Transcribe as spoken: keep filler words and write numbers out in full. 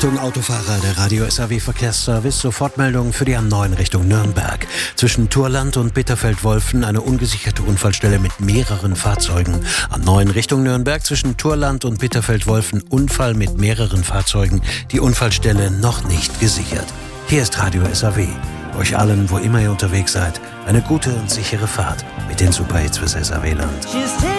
Achtung Autofahrer, der Radio S A W Verkehrsservice, Sofortmeldung für die A neun Richtung Nürnberg. Zwischen Thurland und Bitterfeld-Wolfen eine ungesicherte Unfallstelle mit mehreren Fahrzeugen. A neun Richtung Nürnberg zwischen Thurland und Bitterfeld-Wolfen Unfall mit mehreren Fahrzeugen. Die Unfallstelle noch nicht gesichert. Hier ist Radio S A W. Euch allen, wo immer ihr unterwegs seid, eine gute und sichere Fahrt mit den Superhits fürs S A W-Land.